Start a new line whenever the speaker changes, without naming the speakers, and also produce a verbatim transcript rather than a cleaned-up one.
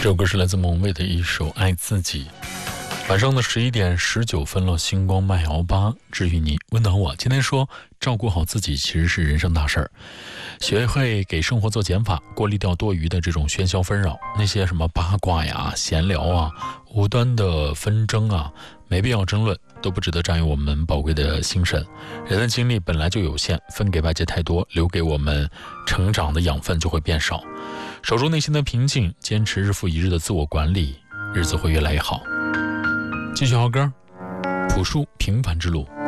这首歌是来自蒙卫的一首《爱自己》。晚上的十一点十九分了，星光慢摇吧，治愈你，温暖我。今天说照顾好自己其实是人生大事儿，学会给生活做减法，过滤掉多余的这种喧嚣纷扰，那些什么八卦呀、闲聊啊、无端的纷争啊，没必要争论，都不值得占用我们宝贵的心神。人的精力本来就有限，分给外界太多，留给我们成长的养分就会变少。守住内心的平静，坚持日复一日的自我管理，日子会越来越好。继续好歌，朴树平凡之路。